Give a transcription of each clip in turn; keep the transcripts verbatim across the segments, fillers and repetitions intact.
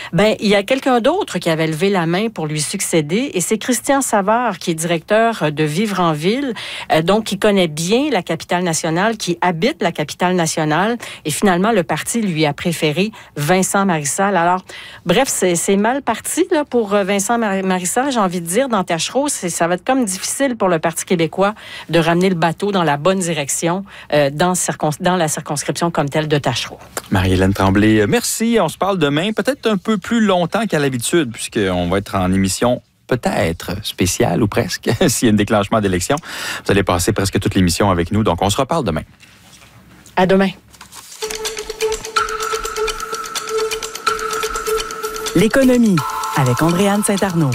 Ben, il y a quelqu'un d'autre qui avait levé la main pour lui succéder et c'est Christian Savard qui est directeur de Vivre en ville, euh, donc qui connaît bien la capitale nationale, qui habite la capitale nationale et finalement le parti lui a préféré Vincent Marissal. Alors, bref, c'est, c'est mal parti là, pour Vincent Marissal, j'ai envie de dire, dans Taschereau. C'est, ça va être comme difficile pour le Parti québécois de ramener le bateau dans la bonne direction euh, dans, circon, dans la circonscription comme telle de Taschereau. Marie-Hélène Tremblay, merci. On se parle demain, peut-être un peu plus longtemps qu'à l'habitude, puisqu'on va être en émission peut-être spéciale ou presque, s'il y a un déclenchement d'élection. Vous allez passer presque toute l'émission avec nous, donc on se reparle demain. À demain. L'économie avec Andréane Saint-Arnaud.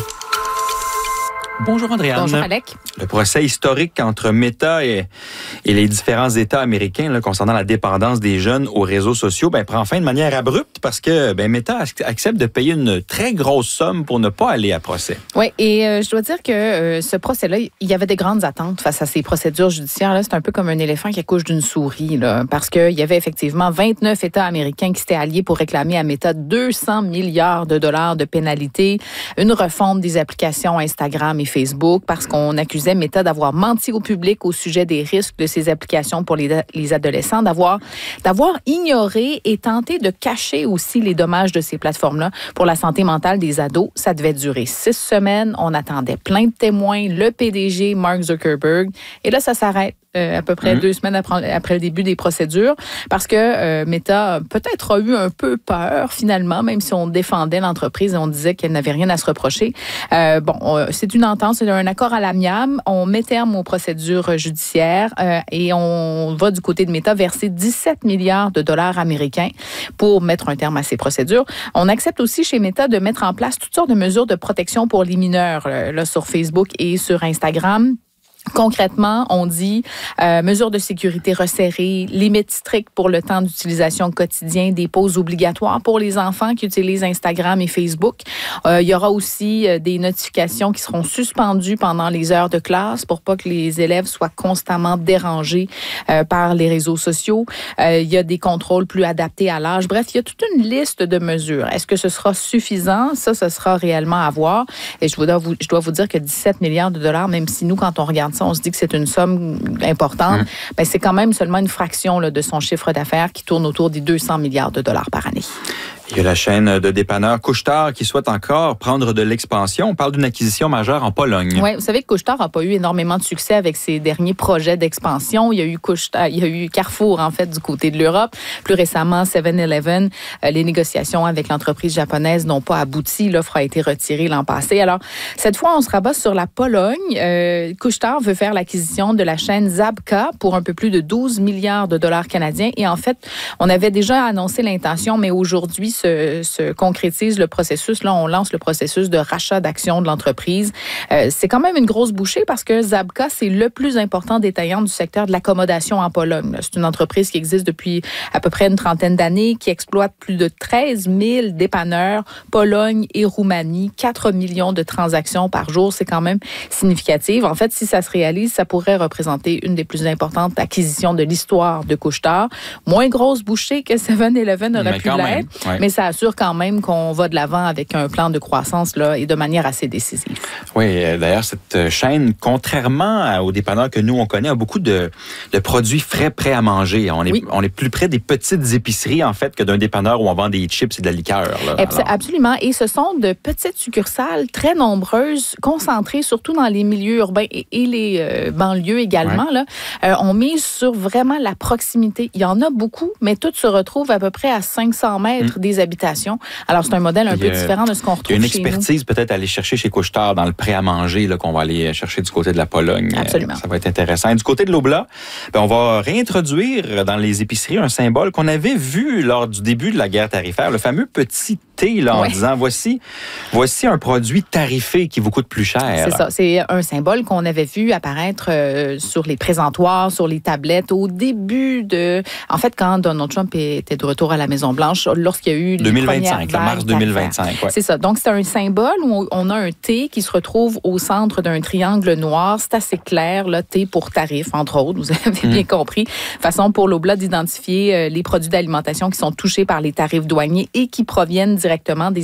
Bonjour Andréane. Bonjour Alec. Le procès historique entre Meta et, et les différents États américains là, concernant la dépendance des jeunes aux réseaux sociaux ben, prend fin de manière abrupte parce que ben, Meta accepte de payer une très grosse somme pour ne pas aller à procès. Oui, et euh, je dois dire que euh, ce procès-là, il y avait des grandes attentes face à ces procédures judiciaires-là. C'est un peu comme un éléphant qui accouche d'une souris, là, parce qu'il y avait effectivement vingt-neuf États américains qui s'étaient alliés pour réclamer à Meta deux cents milliards de dollars de pénalités, une refonte des applications Instagram et Facebook parce qu'on accusait Meta d'avoir menti au public au sujet des risques de ces applications pour les, les adolescents, d'avoir, d'avoir ignoré et tenté de cacher aussi les dommages de ces plateformes-là pour la santé mentale des ados. Ça devait durer six semaines. On attendait plein de témoins, le P D G, Mark Zuckerberg. Et là, ça s'arrête. Euh, à peu près mmh. deux semaines après, après le début des procédures, parce que euh, Meta peut-être a eu un peu peur, finalement, même si on défendait l'entreprise et on disait qu'elle n'avait rien à se reprocher. Euh, bon, euh, c'est une entente, c'est un accord à l'amiable. On met terme aux procédures judiciaires euh, et on va du côté de Meta verser dix-sept milliards de dollars américains pour mettre un terme à ces procédures. On accepte aussi chez Meta de mettre en place toutes sortes de mesures de protection pour les mineurs, là, là sur Facebook et sur Instagram. Concrètement, on dit euh, mesures de sécurité resserrées, limites strictes pour le temps d'utilisation quotidien, des pauses obligatoires pour les enfants qui utilisent Instagram et Facebook. Euh, il y aura aussi euh, des notifications qui seront suspendues pendant les heures de classe pour pas que les élèves soient constamment dérangés euh, par les réseaux sociaux. Euh, il y a des contrôles plus adaptés à l'âge. Bref, il y a toute une liste de mesures. Est-ce que ce sera suffisant? Ça, ce sera réellement à voir. Et je dois vous, je dois vous dire que dix-sept milliards de dollars, même si nous, quand on regarde ça, on se dit que c'est une somme importante, mmh. ben c'est quand même seulement une fraction là, de son chiffre d'affaires qui tourne autour des deux cents milliards de dollars par année. Il y a la chaîne de dépanneurs Couche-Tard qui souhaite encore prendre de l'expansion. On parle d'une acquisition majeure en Pologne. Oui, vous savez que Couche-Tard n'a pas eu énormément de succès avec ses derniers projets d'expansion. Il y a eu Couche-Tard, il y a eu Carrefour, en fait, du côté de l'Europe. Plus récemment, seven eleven. Euh, les négociations avec l'entreprise japonaise n'ont pas abouti. L'offre a été retirée l'an passé. Alors, cette fois, on se rabat sur la Pologne. Euh, Couche-Tard veut faire l'acquisition de la chaîne Żabka pour un peu plus de douze milliards de dollars canadiens. Et en fait, on avait déjà annoncé l'intention, mais aujourd'hui, Se, se concrétise le processus. Là, on lance le processus de rachat d'actions de l'entreprise. Euh, c'est quand même une grosse bouchée parce que Żabka, c'est le plus important détaillant du secteur de l'accommodation en Pologne. C'est une entreprise qui existe depuis à peu près une trentaine d'années, qui exploite plus de treize mille dépanneurs, Pologne et Roumanie, quatre millions de transactions par jour. C'est quand même significatif. En fait, si ça se réalise, ça pourrait représenter une des plus importantes acquisitions de l'histoire de Couche-Tard. Moins grosse bouchée que seven eleven aurait mais pu l'être. Ouais. Mais ça assure quand même qu'on va de l'avant avec un plan de croissance là, et de manière assez décisive. Oui, d'ailleurs, cette chaîne, contrairement aux dépanneurs que nous, on connaît, a beaucoup de, de produits frais prêts à manger. On est, oui. on est plus près des petites épiceries, en fait, que d'un dépanneur où on vend des chips et de la liqueur. Là. Alors... Absolument. Et ce sont de petites succursales très nombreuses, concentrées surtout dans les milieux urbains et, et les euh, banlieues également. Ouais. Là. Euh, on mise sur vraiment la proximité. Il y en a beaucoup, mais toutes se retrouvent à peu près à cinq cents mètres mmh. des habitations. Alors, c'est un modèle un peu différent de ce qu'on retrouve chez nous. Il y a une expertise peut-être à aller chercher chez Couche-Tard dans le prêt à manger là, qu'on va aller chercher du côté de la Pologne. Absolument. Ça va être intéressant. Et du côté de l'Oblat, ben, on va réintroduire dans les épiceries un symbole qu'on avait vu lors du début de la guerre tarifaire, le fameux petit T là, en ouais. disant voici, voici un produit tarifé qui vous coûte plus cher. C'est ça. C'est un symbole qu'on avait vu apparaître euh, sur les présentoirs, sur les tablettes au début de... En fait, quand Donald Trump était de retour à la Maison-Blanche, lorsqu'il y a eu... deux mille vingt-cinq, le mars deux mille vingt-cinq. Ouais. C'est ça. Donc, c'est un symbole où on a un T qui se retrouve au centre d'un triangle noir. C'est assez clair, là, T pour tarif, entre autres. Vous avez mmh. bien compris. Façon pour l'Oblat d'identifier euh, les produits d'alimentation qui sont touchés par les tarifs douaniers et qui proviennent directement des